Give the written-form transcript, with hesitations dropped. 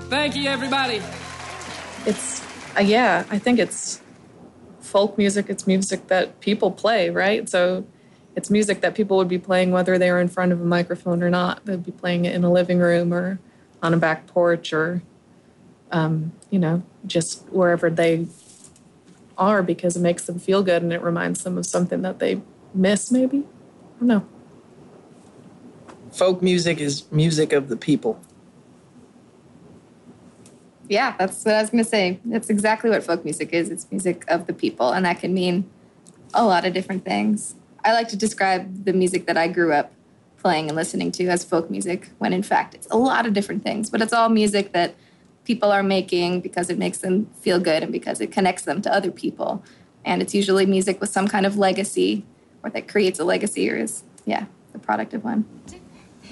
Thank you, everybody. It's, yeah, I think it's folk music. It's music that people play, right? So it's music that people would be playing whether they were in front of a microphone or not. They'd be playing it in a living room or on a back porch or, just wherever they are, because it makes them feel good and it reminds them of something that they miss, maybe. I don't know. Folk music is music of the people. Yeah, that's what I was going to say. That's exactly what folk music is. It's music of the people, and that can mean a lot of different things. I like to describe the music that I grew up playing and listening to as folk music, when in fact it's a lot of different things, but it's all music that people are making because it makes them feel good and because it connects them to other people. And it's usually music with some kind of legacy, or that creates a legacy, or is, the product of one.